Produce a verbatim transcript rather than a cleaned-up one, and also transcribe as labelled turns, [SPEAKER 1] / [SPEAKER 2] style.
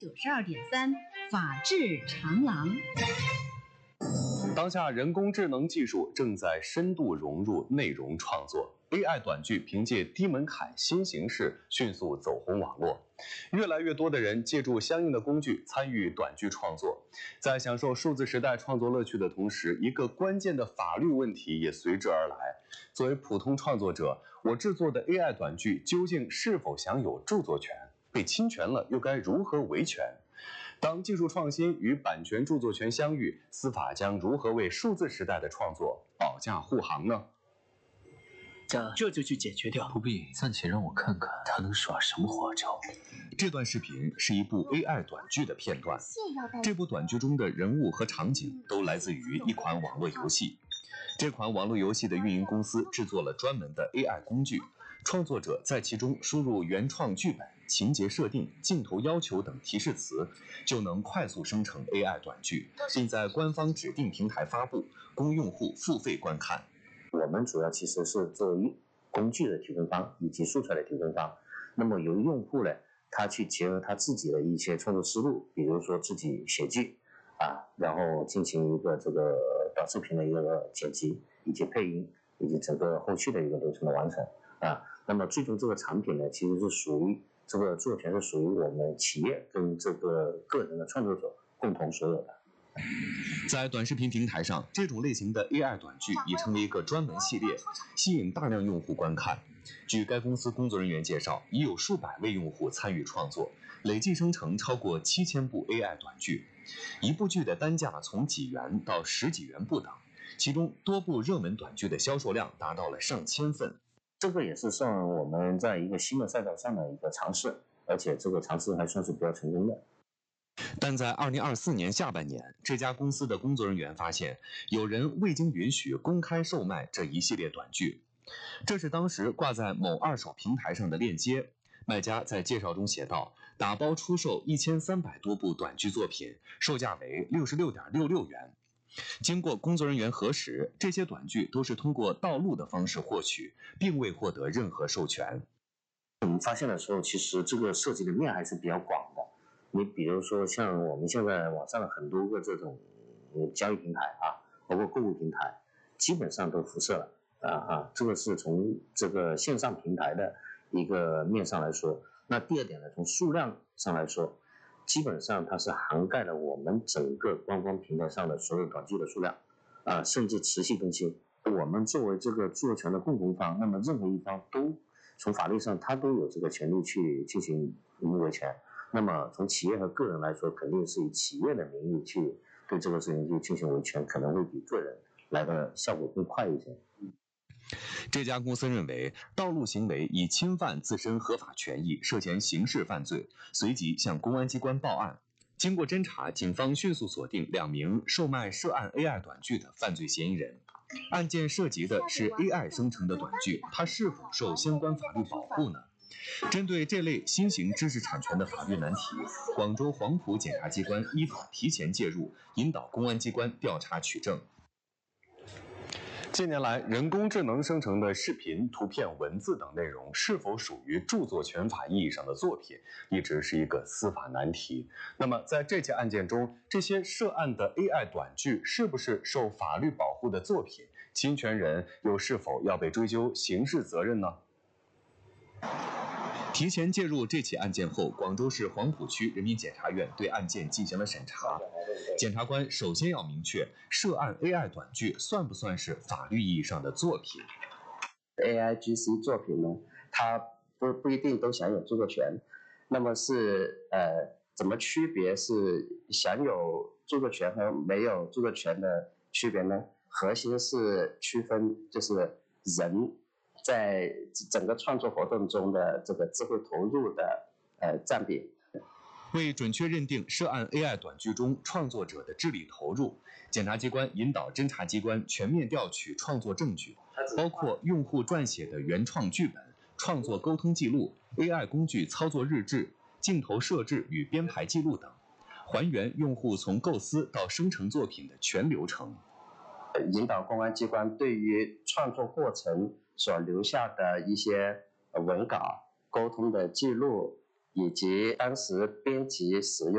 [SPEAKER 1] 九十二点三，法治长廊。
[SPEAKER 2] 当下人工智能技术正在深度融入内容创作 ，A I 短剧凭借低门槛新形式迅速走红网络，越来越多的人借助相应的工具参与短剧创作，在享受数字时代创作乐趣的同时，一个关键的法律问题也随之而来。作为普通创作者，我制作的 A I 短剧究竟是否享有著作权？被侵权了又该如何维权？当技术创新与版权著作权相遇，司法将如何为数字时代的创作保驾护航呢？
[SPEAKER 3] 这这就去解决掉。
[SPEAKER 4] 不必，暂且让我看看他能耍什么花招。
[SPEAKER 2] 这段视频是一部 A I 短剧的片段，这部短剧中的人物和场景都来自于一款网络游戏。这款网络游戏的运营公司制作了专门的 A I 工具，创作者在其中输入原创剧本、情节设定、镜头要求等提示词，就能快速生成 A I 短剧，并在官方指定平台发布，供用户付费观看。
[SPEAKER 5] 我们主要其实是作为工具的提供方以及素材的提供方，那么由用户呢，他去结合他自己的一些创作思路，比如说自己写剧啊，然后进行一个这个短视频的一个剪辑，以及配音，以及整个后续的一个流程的完成啊。那么最终这个产品呢，其实是属于这个著作权是属于我们企业跟这个个人的创作者共同所有的。
[SPEAKER 2] 在短视频平台上，这种类型的 A I 短剧已成为一个专门系列，吸引大量用户观看。据该公司工作人员介绍，已有数百位用户参与创作，累计生成超过七千部 A I 短剧。一部剧的单价从几元到十几元不等，其中多部热门短剧的销售量达到了上千份。
[SPEAKER 5] 这个也是算我们在一个新的赛道上的一个尝试，而且这个尝试还算是比较成功的。
[SPEAKER 2] 但在二零二四年下半年，这家公司的工作人员发现，有人未经允许公开售卖这一系列短剧。这是当时挂在某二手平台上的链接，卖家在介绍中写道，打包出售一千三百多部短剧作品，售价为六十六点六六元。经过工作人员核实，这些短剧都是通过盗录的方式获取，并未获得任何授权。
[SPEAKER 5] 我们发现的时候，其实这个涉及的面还是比较广的。你比如说像我们现在网上的很多个这种交易平台啊，包括购物平台，基本上都辐射了啊啊，这个是从这个线上平台的一个面上来说。那第二点呢，从数量上来说，基本上它是涵盖了我们整个官方平台上的所有短剧的数量啊，甚至持续更新。我们作为这个著作权的共同方，那么任何一方都从法律上他都有这个权利去进行维权。那么从企业和个人来说，肯定是以企业的名义去对这个事情去进行维权，可能会比个人来的效果更快一些。
[SPEAKER 2] 这家公司认为，盗录行为已侵犯自身合法权益，涉嫌刑事犯罪，随即向公安机关报案。经过侦查，警方迅速锁定两名售卖涉案 A I 短剧的犯罪嫌疑人。案件涉及的是 A I 生成的短剧，它是否受相关法律保护呢？针对这类新型知识产权的法律难题，广州黄埔检察机关依法提前介入，引导公安机关调查取证。近年来，人工智能生成的视频、图片、文字等内容是否属于著作权法意义上的作品，一直是一个司法难题。那么，在这起案件中，这些涉案的 A I 短剧是不是受法律保护的作品？侵权人又是否要被追究刑事责任呢？提前介入这起案件后，广州市黄埔区人民检察院对案件进行了审查。检察官首先要明确，涉案 A I 短剧算不算是法律意义上的作品
[SPEAKER 6] ？A I G C 作品呢，它不不一定都享有著作权。那么是呃，怎么区别是享有著作权和没有著作权的区别呢？核心是区分就是人在整个创作活动中的这个智慧投入的呃占比。
[SPEAKER 2] 为准确认定涉案 A I 短剧中创作者的智力投入，检察机关引导侦查机关全面调取创作证据，包括用户撰写的原创剧本、创作沟通记录、A I 工具操作日志、镜头设置与编排记录等，还原用户从构思到生成作品的全流程。
[SPEAKER 6] 引导公安机关对于创作过程所留下的一些文稿、沟通的记录，以及当时编辑使用